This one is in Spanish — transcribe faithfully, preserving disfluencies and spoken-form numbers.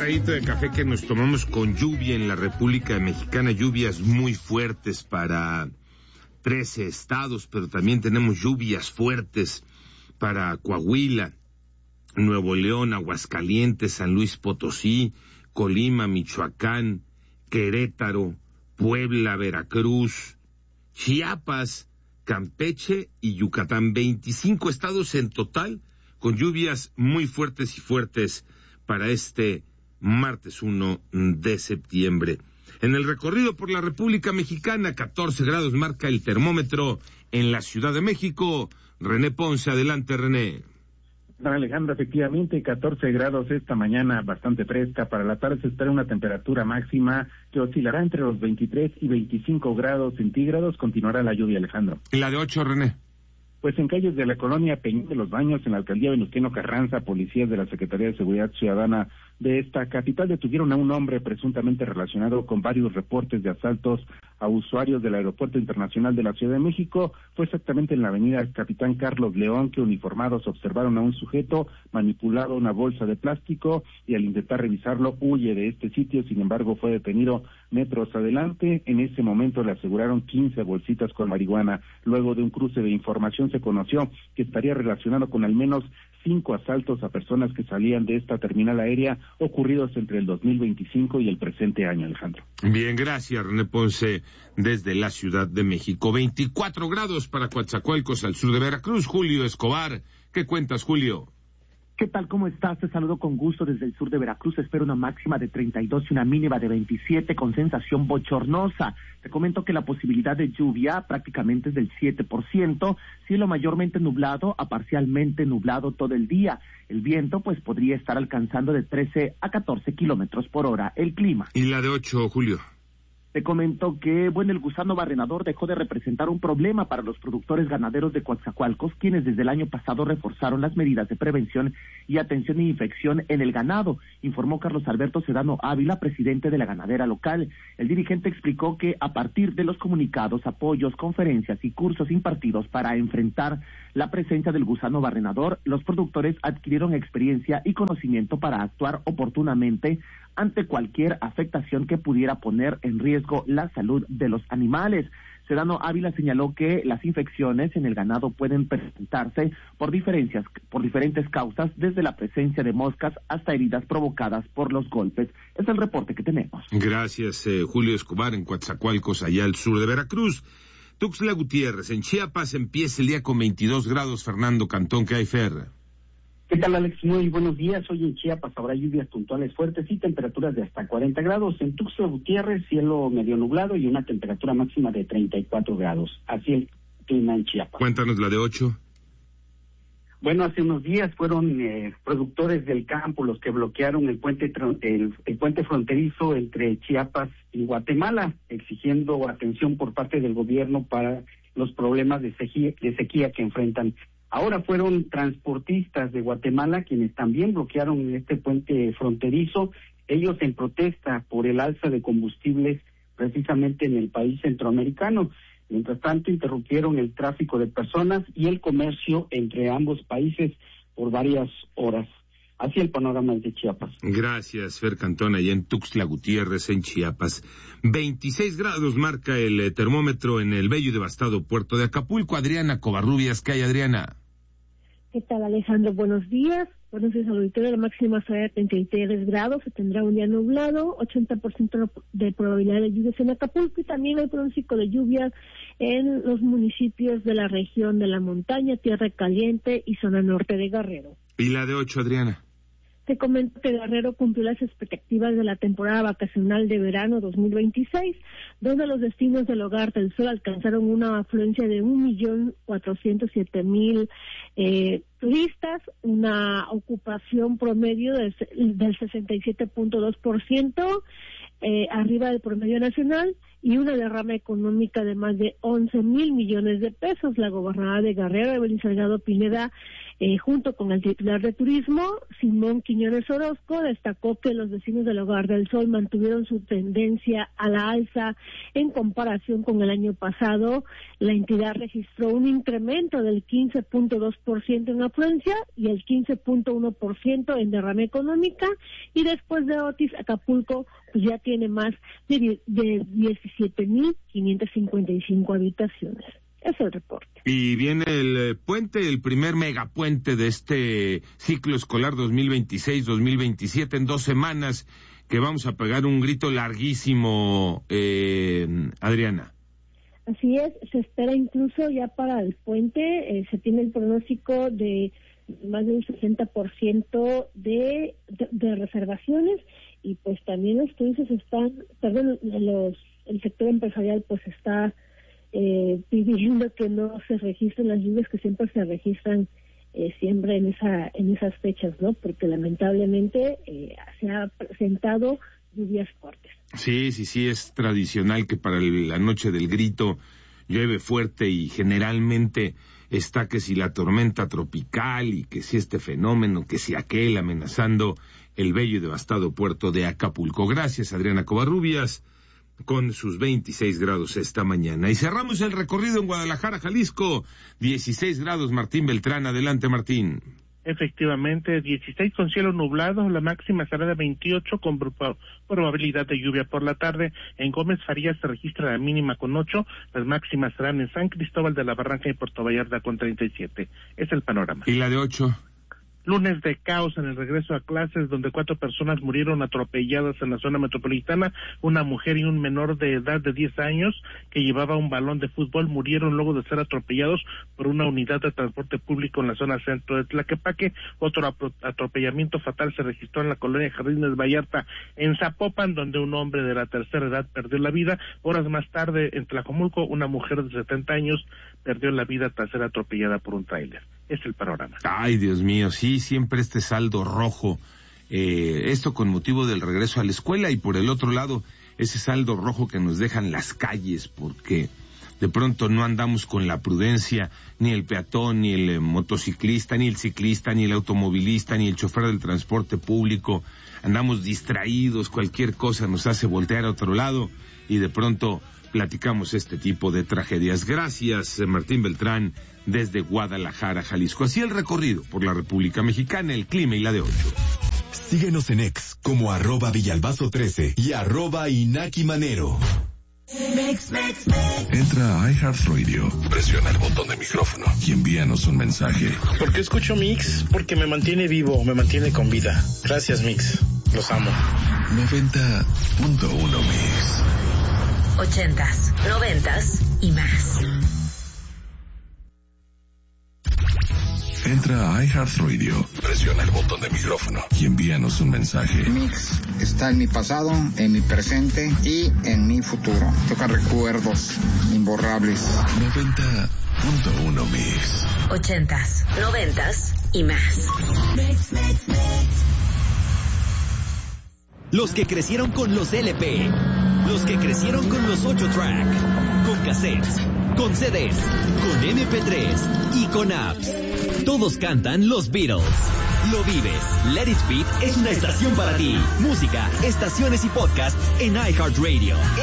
traguito de café que nos tomamos con lluvia en la República Mexicana, lluvias muy fuertes para trece estados, pero también tenemos lluvias fuertes para Coahuila, Nuevo León, Aguascalientes, San Luis Potosí, Colima, Michoacán, Querétaro, Puebla, Veracruz, Chiapas, Campeche y Yucatán. veinticinco estados en total con lluvias muy fuertes y fuertes para este martes uno de septiembre. En el recorrido por la República Mexicana, catorce grados marca el termómetro en la Ciudad de México. René Ponce, adelante, René. Alejandro, efectivamente, catorce grados esta mañana, bastante fresca. Para la tarde se espera una temperatura máxima que oscilará entre los veintitrés y veinticinco grados centígrados. Continuará la lluvia, Alejandro. ¿Y la de ocho, René? Pues en calles de la colonia Peñón de los Baños, en la alcaldía Venustiano Carranza, policías de la Secretaría de Seguridad Ciudadana de esta capital detuvieron a un hombre presuntamente relacionado con varios reportes de asaltos a usuarios del Aeropuerto Internacional de la Ciudad de México. Fue exactamente en la avenida Capitán Carlos León que uniformados observaron a un sujeto manipulado una bolsa de plástico y al intentar revisarlo huye de este sitio. Sin embargo, fue detenido metros adelante. En ese momento le aseguraron quince bolsitas con marihuana. Luego de un cruce de información se conoció que estaría relacionado con al menos cinco asaltos a personas que salían de esta terminal aérea ocurridos entre el dos mil veinticinco y el presente año, Alejandro. Bien, gracias, René Ponce, desde la Ciudad de México. veinticuatro grados para Coatzacoalcos, al sur de Veracruz. Julio Escobar, ¿qué cuentas, Julio? ¿Qué tal? ¿Cómo estás? Te saludo con gusto desde el sur de Veracruz. Espero una máxima de treinta y dos y una mínima de veintisiete con sensación bochornosa. Te comento que la posibilidad de lluvia prácticamente es del siete por ciento, cielo mayormente nublado a parcialmente nublado todo el día. El viento pues podría estar alcanzando de trece a catorce kilómetros por hora. El clima. ¿Y la de ocho, Julio? Te comento que, bueno, el gusano barrenador dejó de representar un problema para los productores ganaderos de Coatzacoalcos, quienes desde el año pasado reforzaron las medidas de prevención y atención e infección en el ganado, informó Carlos Alberto Sedano Ávila, presidente de la ganadera local. El dirigente explicó que a partir de los comunicados, apoyos, conferencias y cursos impartidos para enfrentar la presencia del gusano barrenador, los productores adquirieron experiencia y conocimiento para actuar oportunamente ante cualquier afectación que pudiera poner en riesgo la salud de los animales. Sedano Ávila señaló que las infecciones en el ganado pueden presentarse por diferencias, por diferentes causas, desde la presencia de moscas hasta heridas provocadas por los golpes. Es el reporte que tenemos. Gracias, eh, Julio Escobar, en Coatzacoalcos, allá al sur de Veracruz. Tuxtla Gutiérrez, en Chiapas, empieza el día con veintidós grados. Fernando Cantón, ¿qué hay, Fer? ¿Qué tal, Alex? Muy buenos días. Hoy en Chiapas habrá lluvias puntuales fuertes y temperaturas de hasta cuarenta grados. En Tuxtla Gutiérrez, cielo medio nublado y una temperatura máxima de treinta y cuatro grados. Así el clima en Chiapas. Cuéntanos la de ocho. Bueno, hace unos días fueron eh, productores del campo los que bloquearon el puente el, el puente fronterizo entre Chiapas y Guatemala, exigiendo atención por parte del gobierno para los problemas de sequía, de sequía que enfrentan. Ahora fueron transportistas de Guatemala quienes también bloquearon este puente fronterizo, ellos en protesta por el alza de combustibles precisamente en el país centroamericano. Mientras tanto, interrumpieron el tráfico de personas y el comercio entre ambos países por varias horas. Así el panorama de Chiapas. Gracias, Fer Cantón, allá en Tuxtla Gutiérrez, en Chiapas. veintiséis grados marca el eh, termómetro en el bello y devastado puerto de Acapulco. Adriana Covarrubias, ¿qué hay, Adriana? ¿Qué tal, Alejandro? Buenos días. Buenos días, auditorio. La máxima será de treinta y tres grados, se tendrá un día nublado, ochenta por ciento de probabilidad de lluvias en Acapulco y también hay pronóstico de lluvia en los municipios de la región de la montaña, Tierra Caliente y zona norte de Guerrero. ¿Y la de ocho, Adriana? Te comento que Guerrero cumplió las expectativas de la temporada vacacional de verano dos mil veintiséis, donde los destinos del Hogar del Sol alcanzaron una afluencia de un millón cuatrocientos siete mil eh, turistas, una ocupación promedio de, del sesenta y siete punto dos por ciento, eh, arriba del promedio nacional, y una derrama económica de más de once mil millones de pesos. La gobernadora de Guerrero, Evelyn Salgado Pineda, eh, junto con el titular de Turismo, Simón Quiñones Orozco, destacó que los vecinos del Hogar del Sol mantuvieron su tendencia a la alza en comparación con el año pasado. La entidad registró un incremento del quince punto dos por ciento en afluencia y el quince punto uno por ciento en derrama económica, y después de Otis, Acapulco pues ya tiene más de, de diecisiete mil quinientas cincuenta y cinco habitaciones. Es el reporte. Y viene el puente, el primer megapuente de este ciclo escolar dos mil veintiséis dos mil veintisiete, en dos semanas, que vamos a pegar un grito larguísimo, eh, Adriana. Así es, se espera incluso ya para el puente, eh, se tiene el pronóstico de más de un sesenta por ciento de, de, de reservaciones, y pues también los turistas están, perdón, los, el sector empresarial pues está eh, pidiendo que no se registren las lluvias que siempre se registran eh, siempre en esa en esas fechas, ¿no? Porque lamentablemente eh, se ha presentado lluvias fuertes. Sí, sí, sí, es tradicional que para el, la noche del grito llueve fuerte, y generalmente está que si la tormenta tropical y que si este fenómeno, que si aquel, amenazando el bello y devastado puerto de Acapulco. Gracias, Adriana Covarrubias, con sus veintiséis grados esta mañana. Y cerramos el recorrido en Guadalajara, Jalisco, dieciséis grados, Martín Beltrán. Adelante, Martín. Efectivamente, dieciséis con cielo nublado, la máxima será de veintiocho con probabilidad de lluvia por la tarde. En Gómez Farías se registra la mínima con ocho, las máximas serán en San Cristóbal de la Barranca y Puerto Vallarta con treinta y siete. Es el panorama. ¿Y la de ocho? Lunes de caos en el regreso a clases, donde cuatro personas murieron atropelladas en la zona metropolitana. Una mujer y un menor de edad de diez años que llevaba un balón de fútbol murieron luego de ser atropellados por una unidad de transporte público en la zona centro de Tlaquepaque. Otro atropellamiento fatal se registró en la colonia Jardines Vallarta, en Zapopan, donde un hombre de la tercera edad perdió la vida. Horas más tarde, en Tlajomulco, una mujer de setenta años perdió la vida tras ser atropellada por un tráiler. Es el panorama. Ay, Dios mío, sí, siempre este saldo rojo, eh, esto con motivo del regreso a la escuela, y por el otro lado, ese saldo rojo que nos dejan las calles, porque de pronto no andamos con la prudencia, ni el peatón, ni el eh, motociclista, ni el ciclista, ni el automovilista, ni el chofer del transporte público, andamos distraídos, cualquier cosa nos hace voltear a otro lado, y de pronto platicamos este tipo de tragedias. Gracias, Martín Beltrán, desde Guadalajara, Jalisco. Así el recorrido por la República Mexicana, el clima y la de ocho. Síguenos en X como arroba Villalbazo trece y arroba Inaki Manero. Mix, mix, mix. Entra a iHeartRadio, presiona el botón de micrófono y envíanos un mensaje. ¿Por qué escucho Mix? Porque me mantiene vivo, me mantiene con vida. Gracias, Mix. Los amo. noventa punto uno Mix. Ochentas, noventas y más. Entra a iHeartRadio, presiona el botón de micrófono y envíanos un mensaje. Mix está en mi pasado, en mi presente y en mi futuro. Toca recuerdos imborrables. noventa punto uno Mix. Ochentas, noventas y más. Mix, mix, mix. Los que crecieron con los L P, los que crecieron con los ocho track, con cassettes, con C Ds, con eme pe tres y con apps. Todos cantan los Beatles. Lo vives. Let It Beat es una estación para ti. Música, estaciones y podcast en iHeartRadio.